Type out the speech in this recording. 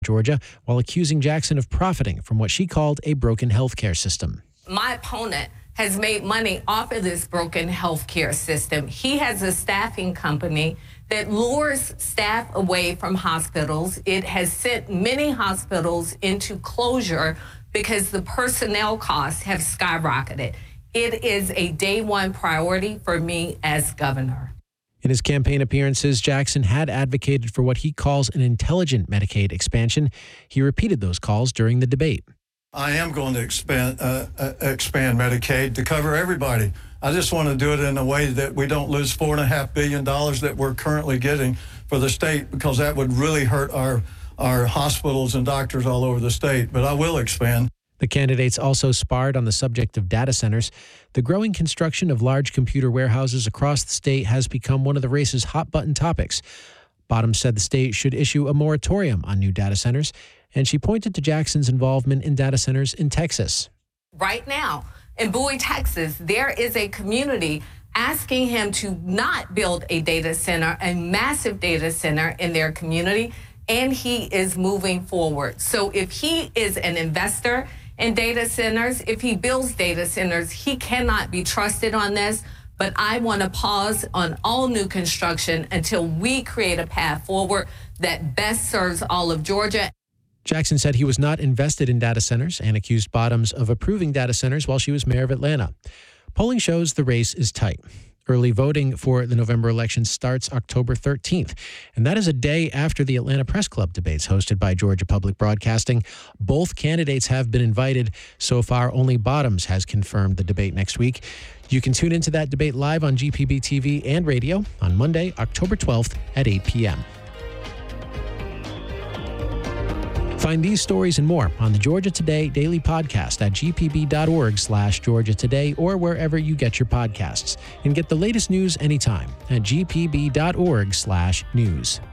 Georgia, while accusing Jackson of profiting from what she called a broken healthcare system. My opponent has made money off of this broken healthcare system. He has a staffing company that lures staff away from hospitals. It has sent many hospitals into closure because the personnel costs have skyrocketed. It is a day one priority for me as governor. In his campaign appearances, Jackson had advocated for what he calls an intelligent Medicaid expansion. He repeated those calls during the debate. I am going to expand Medicaid to cover everybody. I just want to do it in a way that we don't lose $4.5 billion that we're currently getting for the state, because that would really hurt our hospitals and doctors all over the state. But I will expand. The candidates also sparred on the subject of data centers. The growing construction of large computer warehouses across the state has become one of the race's hot-button topics. Bottoms said the state should issue a moratorium on new data centers, and she pointed to Jackson's involvement in data centers in Texas. Right now, in Bowie, Texas, there is a community asking him to not build a data center, a massive data center in their community, and he is moving forward. So if he is an investor in data centers, if he builds data centers, he cannot be trusted on this. But I want to pause on all new construction until we create a path forward that best serves all of Georgia. Jackson said he was not invested in data centers and accused Bottoms of approving data centers while she was mayor of Atlanta. Polling shows the race is tight. Early voting for the November election starts October 13th, and that is a day after the Atlanta Press Club debates hosted by Georgia Public Broadcasting. Both candidates have been invited. So far, only Bottoms has confirmed the debate next week. You can tune into that debate live on GPB TV and radio on Monday, October 12th at 8 p.m. Find these stories and more on the Georgia Today Daily Podcast at gpb.org/Georgia Today or wherever you get your podcasts. And get the latest news anytime at gpb.org/news.